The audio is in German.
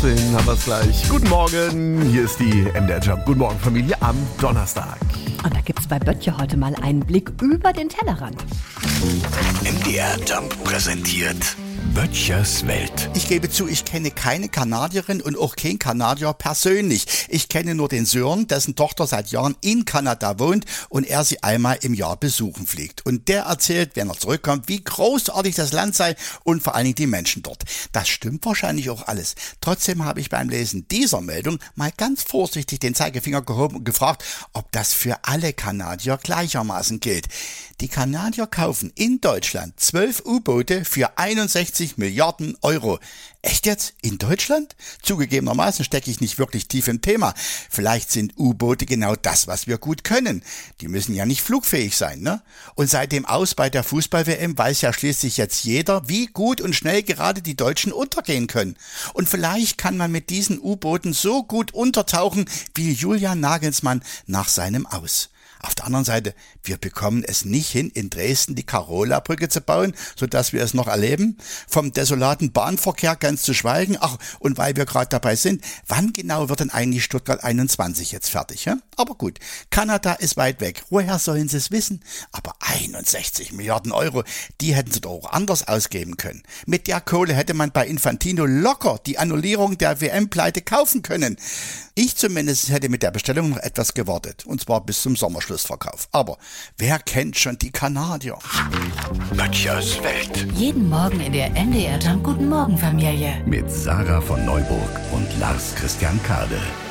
8:18 haben wir es gleich. Guten Morgen, hier ist die MDR Jump. Guten Morgen, Familie, am Donnerstag. Und da gibt's bei Böttcher heute mal einen Blick über den Tellerrand. MDR Jump präsentiert Böttchers Welt. Ich gebe zu, ich kenne keine Kanadierin und auch keinen Kanadier persönlich. Ich kenne nur den Sören, dessen Tochter seit Jahren in Kanada wohnt und er sie einmal im Jahr besuchen fliegt. Und der erzählt, wenn er zurückkommt, wie großartig das Land sei und vor allen Dingen die Menschen dort. Das stimmt wahrscheinlich auch alles. Trotzdem habe ich beim Lesen dieser Meldung mal ganz vorsichtig den Zeigefinger gehoben und gefragt, ob das für alle Kanadier gleichermaßen gilt. Die Kanadier kaufen in Deutschland 12 U-Boote für 61 Milliarden Euro. Echt jetzt? In Deutschland? Zugegebenermaßen stecke ich nicht wirklich tief im Thema. Vielleicht sind U-Boote genau das, was wir gut können. Die müssen ja nicht flugfähig sein, ne? Und seit dem Aus bei der Fußball-WM weiß ja schließlich jetzt jeder, wie gut und schnell gerade die Deutschen untergehen können. Und vielleicht kann man mit diesen U-Booten so gut untertauchen wie Julian Nagelsmann nach seinem Aus. Auf der anderen Seite, wir bekommen es nicht hin, in Dresden die Karola-Brücke zu bauen, sodass wir es noch erleben. Vom desolaten Bahnverkehr ganz zu schweigen. Ach, und weil wir gerade dabei sind, wann genau wird denn eigentlich Stuttgart 21 jetzt fertig? Ja? Aber gut, Kanada ist weit weg. Woher sollen sie es wissen? Aber 61 Milliarden Euro, die hätten sie doch auch anders ausgeben können. Mit der Kohle hätte man bei Infantino locker die Annullierung der WM-Pleite kaufen können. Ich zumindest hätte mit der Bestellung noch etwas gewartet. Und zwar bis zum Sommerschlussverkauf. Aber wer kennt schon die Kanadier? Böttchers Welt. Jeden Morgen in der MDR Jump Guten Morgen Familie. Mit Sarah von Neuburg und Lars Christian Kade.